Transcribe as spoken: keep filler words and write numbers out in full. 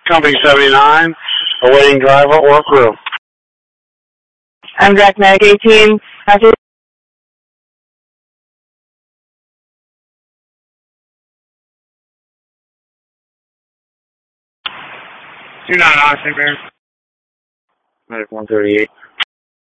Company seventy-nine, awaiting driver or crew. I'm Direct Medic eighteen. After two nine, Austin, Bear. Medic one thirty-eight.